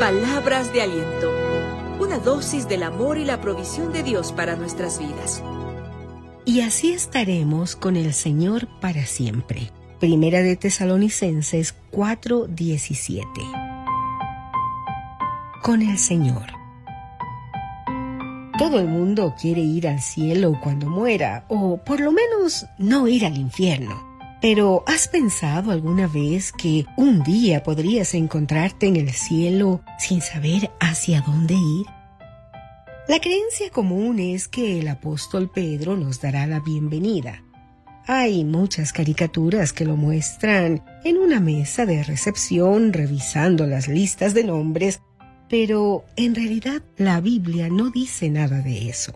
Palabras de aliento. Una dosis del amor y la provisión de Dios para nuestras vidas. Y así estaremos con el Señor para siempre. Primera de Tesalonicenses 4:17. Con el Señor. Todo el mundo quiere ir al cielo cuando muera, o por lo menos no ir al infierno. Pero ¿has pensado alguna vez que un día podrías encontrarte en el cielo sin saber hacia dónde ir? La creencia común es que el apóstol Pedro nos dará la bienvenida. Hay muchas caricaturas que lo muestran en una mesa de recepción revisando las listas de nombres, pero en realidad la Biblia no dice nada de eso.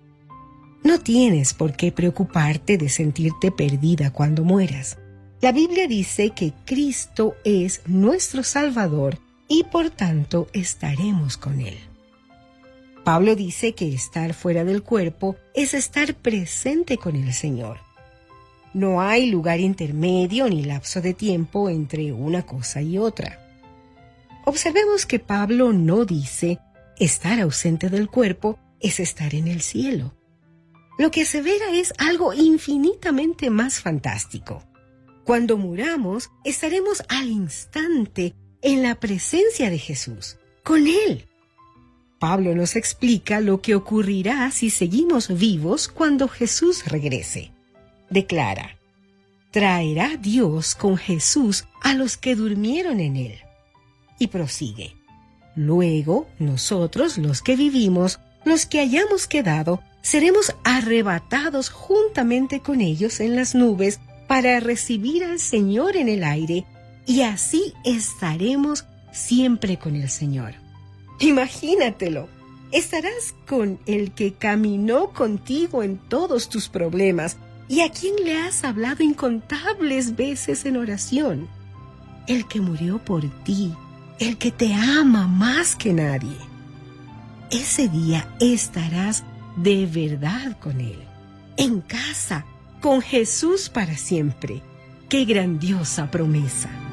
No tienes por qué preocuparte de sentirte perdida cuando mueras. La Biblia dice que Cristo es nuestro Salvador y por tanto estaremos con Él. Pablo dice que estar fuera del cuerpo es estar presente con el Señor. No hay lugar intermedio ni lapso de tiempo entre una cosa y otra. Observemos que Pablo no dice estar ausente del cuerpo es estar en el cielo. Lo que asevera es algo infinitamente más fantástico. Cuando muramos, estaremos al instante en la presencia de Jesús, con Él. Pablo nos explica lo que ocurrirá si seguimos vivos cuando Jesús regrese. Declara: traerá Dios con Jesús a los que durmieron en Él. Y prosigue: luego nosotros, los que vivimos, los que hayamos quedado, seremos arrebatados juntamente con ellos en las nubes para recibir al Señor en el aire, y así estaremos siempre con el Señor. Imagínatelo, estarás con el que caminó contigo en todos tus problemas y a quien le has hablado incontables veces en oración, el que murió por ti, el que te ama más que nadie. Ese día estarás de verdad con Él, en casa, con Jesús para siempre. ¡Qué grandiosa promesa!